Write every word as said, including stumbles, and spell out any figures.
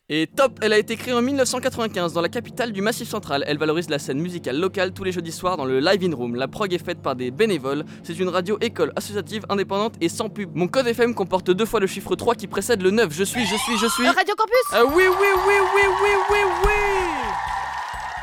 Et top, elle a été créée en dix-neuf cent quatre-vingt-quinze dans la capitale du Massif Central. Elle valorise la scène musicale locale tous les jeudis soirs dans le Live In Room. La prog est faite par des bénévoles. C'est une radio école associative, indépendante et sans pub. Mon code F M comporte deux fois le chiffre trois qui précède le neuf. Je suis, je suis, je suis... Radio Campus. Ah oui, oui, oui, oui, oui, oui, oui.